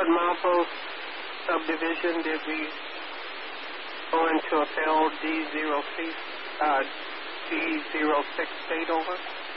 what milepost subdivision did we go into a failed D06 state over?